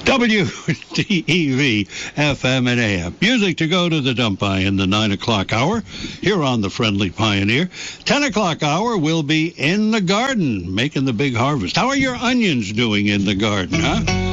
WDEV FM and AM. Music to go to the dump by in the 9 o'clock hour here on the Friendly Pioneer. 10 o'clock hour will be in the garden making the big harvest. How are your onions doing in the garden, huh?